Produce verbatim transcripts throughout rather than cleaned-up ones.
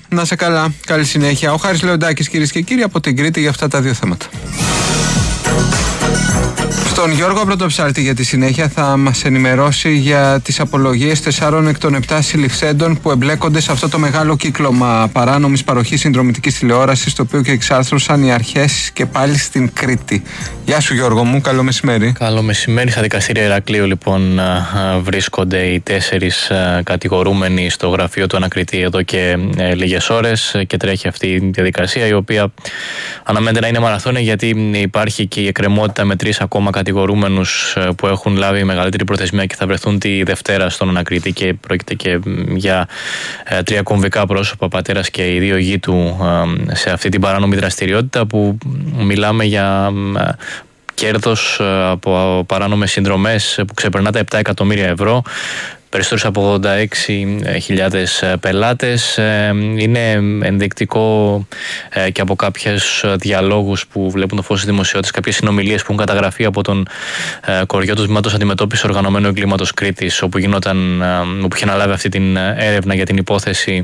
Να σε καλά. Καλή συνέχεια. Ο Χάρης Λεοντάκης, κυρίες και κύριοι, από την Κρήτη για αυτά τα δύο θέματα. Τον Γιώργο Πρωτοψάλτη για τη συνέχεια θα μας ενημερώσει για τις απολογίες τεσσάρων εκ των επτά συλληφθέντων που εμπλέκονται σε αυτό το μεγάλο κύκλωμα παράνομης παροχής συνδρομητικής τηλεόρασης, το οποίο και εξάρθρωσαν οι αρχές και πάλι στην Κρήτη. Γεια σου Γιώργο μου, καλό μεσημέρι. Καλό μεσημέρι. Στα δικαστήρια Ηρακλείου λοιπόν βρίσκονται οι τέσσερις κατηγορούμενοι στο γραφείο του ανακριτή εδώ και λίγες ώρες και τρέχει αυτή η διαδικασία, η οποία αναμένεται να είναι μαραθώνια, γιατί υπάρχει και η εκκρεμότητα με τρεις ακόμα κατηγορούμενους που έχουν λάβει μεγαλύτερη προθεσμία και θα βρεθούν τη Δευτέρα στον ανακριτή, και πρόκειται και για τρία κομβικά πρόσωπα, πατέρας και οι δύο γη του, σε αυτή την παράνομη δραστηριότητα που μιλάμε για κέρδος από παράνομες συνδρομές που ξεπερνά τα επτά εκατομμύρια ευρώ, περισσότερους από ογδόντα έξι χιλιάδες πελάτες. Είναι ενδεικτικό και από κάποιους διαλόγους που βλέπουν το φως της δημοσιότητας, κάποιες συνομιλίες που έχουν καταγραφεί από τον κοριό του Τμήματος Αντιμετώπισης Οργανωμένου Εγκλήματος Κρήτης, όπου, γινόταν, όπου είχε αναλάβει αυτή την έρευνα για την υπόθεση,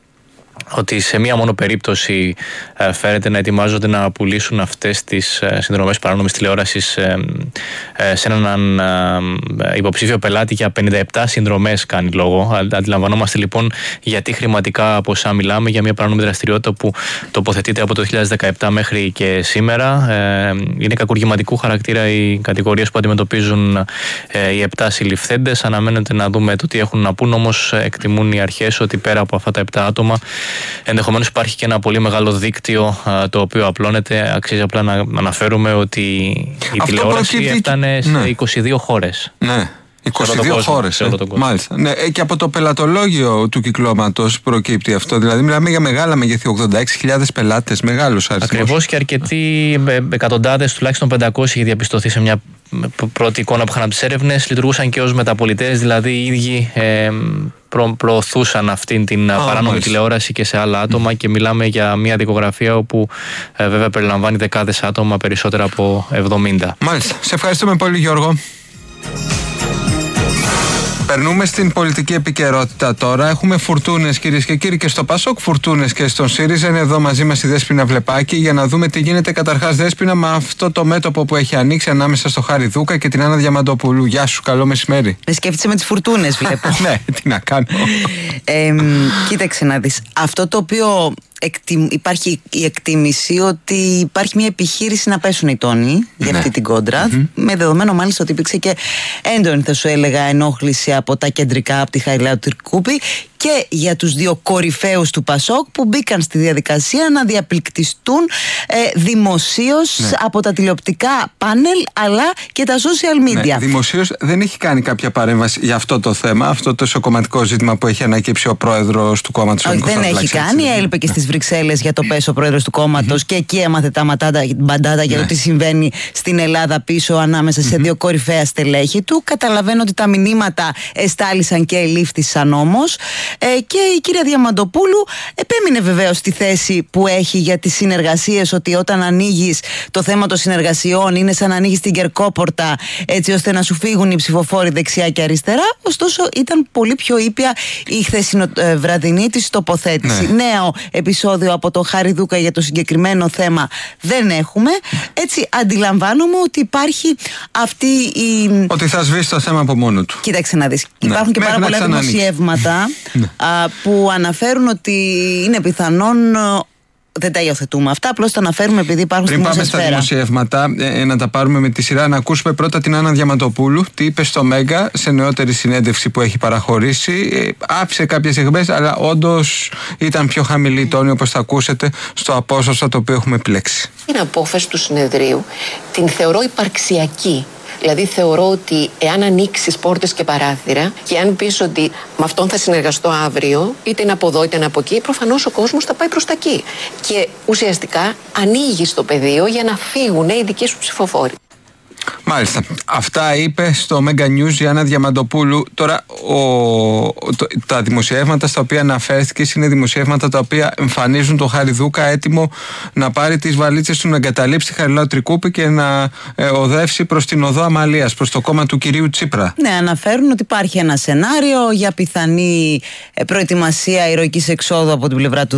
ότι σε μία μόνο περίπτωση ε, φέρεται να ετοιμάζονται να πουλήσουν αυτές τις ε, συνδρομές παράνομης τηλεόρασης ε, ε, σε έναν ε, υποψήφιο πελάτη για πενήντα επτά συνδρομές κάνει λόγο. Αντιλαμβανόμαστε λοιπόν γιατί χρηματικά ποσά μιλάμε για μια παράνομη δραστηριότητα που τοποθετείται από το δύο χιλιάδες δεκαεπτά μέχρι και σήμερα. Ε, είναι κακουργηματικού χαρακτήρα οι κατηγορίες που αντιμετωπίζουν ε, οι επτά συλληφθέντες. Αναμένεται να δούμε το τι έχουν να πούν, όμως εκτιμούν οι αρχές ότι πέρα από αυτά τα επτά άτομα ενδεχομένως υπάρχει και ένα πολύ μεγάλο δίκτυο το οποίο απλώνεται. Αξίζει απλά να αναφέρουμε ότι η αυτό τηλεόραση προκύπτει... έφτανε σε ναι. είκοσι δύο χώρες. Ναι. είκοσι δύο χώρες. Ε. Μάλιστα. Ναι. Και από το πελατολόγιο του κυκλώματος προκύπτει αυτό. Δηλαδή, μιλάμε για μεγάλα μεγέθη, ογδόντα έξι χιλιάδες πελάτες, μεγάλους αριθμούς. Ακριβώς, και αρκετοί, εκατοντάδες, τουλάχιστον πεντακόσιοι, είχε διαπιστωθεί σε μια πρώτη εικόνα που είχαν από τις έρευνες, λειτουργούσαν και ως μεταπολιτές, δηλαδή οι ίδιοι ε, προ, προωθούσαν αυτήν την oh, παράνομη μάλιστα. τηλεόραση και σε άλλα άτομα, mm. και μιλάμε για μια δικογραφία όπου ε, βέβαια περιλαμβάνει δεκάδες άτομα, περισσότερα από εβδομήντα. Μάλιστα. Σε ευχαριστούμε πολύ Γιώργο. Περνούμε στην πολιτική επικαιρότητα τώρα. Έχουμε φουρτούνες, κυρίες και κύριοι, και στο Πασόκ, φουρτούνες και στον ΣΥΡΙΖΑ. Είναι εδώ μαζί μας η Δέσποινα Βλεπάκη για να δούμε τι γίνεται καταρχάς, Δέσποινα, με αυτό το μέτωπο που έχει ανοίξει ανάμεσα στο Χάρη Δούκα και την Άννα Διαμαντοπούλου. Γεια σου, καλό μεσημέρι. Με σκέφτεσαι με τις φουρτούνες, βλέπω. Ναι, τι να κάνω. ε, κοίταξε να δεις. Αυτό το οποίο εκτιμ, υπάρχει η εκτίμηση ότι υπάρχει μια επιχείρηση να πέσουν οι τόνοι για ναι. αυτή την κόντρα. Mm-hmm. Με δεδομένο μάλιστα ότι υπήρξε και έντονη, θα σου έλεγα, ενόχληση από τα κεντρικά, από τη Χαριλάου Τρικούπη, και για τους δύο κορυφαίους του Πασόκ που μπήκαν στη διαδικασία να διαπληκτιστούν ε, δημοσίως ναι. από τα τηλεοπτικά πάνελ αλλά και τα social media. Ναι, δημοσίως δεν έχει κάνει κάποια παρέμβαση για αυτό το θέμα, αυτό το ισοκομματικό ζήτημα που έχει ανακύψει ο πρόεδρος του κόμματος. Όχι, δεν έχει κάνει. Έλειπε και στις Βρυξέλλες για το πες ο πρόεδρος του κόμματος mm-hmm. και εκεί έμαθε τα ματάτα, μπαντάτα για ναι. το τι συμβαίνει στην Ελλάδα πίσω ανάμεσα σε mm-hmm. δύο κορυφαία στελέχη του. Καταλαβαίνω ότι τα μηνύματα εστάλησαν και ελήφθησαν όμως. Ε, και η κυρία Διαμαντοπούλου επέμεινε βεβαίως στη θέση που έχει για τις συνεργασίες, ότι όταν ανοίγεις το θέμα των συνεργασιών είναι σαν να ανοίγεις την κερκόπορτα έτσι ώστε να σου φύγουν οι ψηφοφόροι δεξιά και αριστερά. Ωστόσο ήταν πολύ πιο ήπια η χθεσινοβραδινή της τοποθέτηση. Ναι. Νέο επεισόδιο από το Χάρη Δούκα για το συγκεκριμένο θέμα δεν έχουμε. Έτσι αντιλαμβάνομαι ότι υπάρχει αυτή η... Ότι θα σβήσει το θέμα από μόνο του. Κοίταξε να δεις. Ναι. Υπάρχουν και Μέχρι πάρα πολλά δημοσιεύματα που αναφέρουν ότι είναι πιθανόν. Δεν τα υιοθετούμε αυτά, απλώς τα αναφέρουμε επειδή υπάρχουν στην δημόσια σφαίρα. Πριν πάμε στα δημοσιεύματα, ε, να τα πάρουμε με τη σειρά, να ακούσουμε πρώτα την Άννα Διαμαντοπούλου, τι είπε στο Μέγκα σε νεότερη συνέντευξη που έχει παραχωρήσει. Ε, άφησε κάποιες αιχμές, αλλά όντως ήταν πιο χαμηλή η τόνη, όπως θα ακούσετε, στο απόσπασμα το οποίο έχουμε επιλέξει. Την απόφαση του συνεδρίου την θεωρώ υπαρξιακή. Δηλαδή θεωρώ ότι εάν ανοίξεις πόρτες και παράθυρα και αν πεις ότι με αυτόν θα συνεργαστώ αύριο, είτε είναι από εδώ είτε είναι από εκεί, προφανώς ο κόσμος θα πάει προς τα εκεί. Και ουσιαστικά ανοίγεις το πεδίο για να φύγουν οι δικοί σου ψηφοφόροι. Μάλιστα. Αυτά είπε στο Mega News η Άννα Διαμαντοπούλου. Τώρα, ο, το, τα δημοσιεύματα στα οποία αναφέρθηκε είναι δημοσιεύματα τα οποία εμφανίζουν τον Χάρη Δούκα έτοιμο να πάρει τις βαλίτσες του, να εγκαταλείψει τη Χαριλάου Τρικούπη και να ε, οδεύσει προς την οδό Αμαλίας, προς το κόμμα του κυρίου Τσίπρα. Ναι, αναφέρουν ότι υπάρχει ένα σενάριο για πιθανή προετοιμασία ηρωικής εξόδου από την πλευρά του